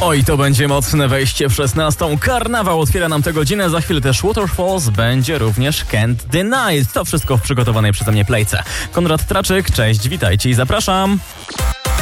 Oj, to będzie mocne wejście w 16. Karnawał otwiera nam tę godzinę, za chwilę też Waterfalls, będzie również Can't Deny. To wszystko w przygotowanej przeze mnie playce. Konrad Traczyk, cześć, witajcie i zapraszam.